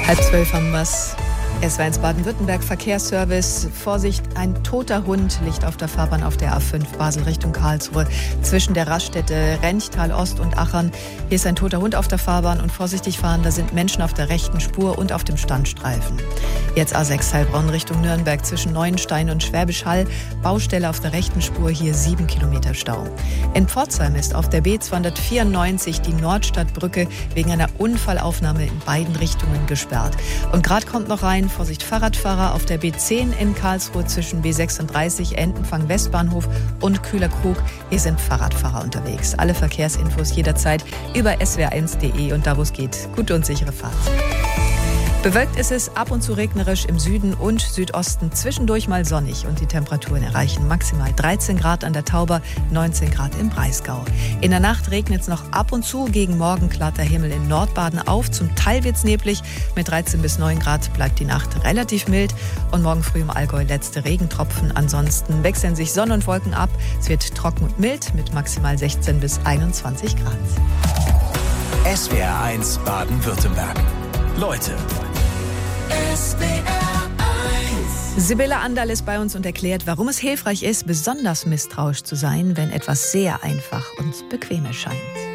11:30 haben wir's. Es war ins Baden-Württemberg Verkehrsservice. Vorsicht, ein toter Hund liegt auf der Fahrbahn auf der A5 Basel Richtung Karlsruhe zwischen der Raststätte Renchtal Ost und Achern. Hier ist ein toter Hund auf der Fahrbahn und vorsichtig fahren, da sind Menschen auf der rechten Spur und auf dem Standstreifen. Jetzt A6 Heilbronn Richtung Nürnberg zwischen Neuenstein und Schwäbisch Hall. Baustelle auf der rechten Spur, hier 7 Kilometer Stau. In Pforzheim ist auf der B294 die Nordstadtbrücke wegen einer Unfallaufnahme in beiden Richtungen gesperrt. Und gerade kommt noch rein, Vorsicht Fahrradfahrer auf der B10 in Karlsruhe zwischen B36 Entenfang Westbahnhof und Kühlerkrug. Hier sind Fahrradfahrer unterwegs. Alle Verkehrsinfos jederzeit über swr1.de und da, wo es geht, gute und sichere Fahrt. Bewölkt ist es, ab und zu regnerisch im Süden und Südosten, zwischendurch mal sonnig und die Temperaturen erreichen maximal 13 Grad an der Tauber, 19 Grad im Breisgau. In der Nacht regnet es noch ab und zu, gegen Morgen klart der Himmel in Nordbaden auf, zum Teil wird's neblig, mit 13 bis 9 Grad bleibt die Nacht relativ mild und morgen früh im Allgäu letzte Regentropfen, ansonsten wechseln sich Sonne und Wolken ab, es wird trocken und mild mit maximal 16 bis 21 Grad. SWR1 Baden-Württemberg. Leute. Sibylle Anderl ist bei uns und erklärt, warum es hilfreich ist, besonders misstrauisch zu sein, wenn etwas sehr einfach und bequem erscheint.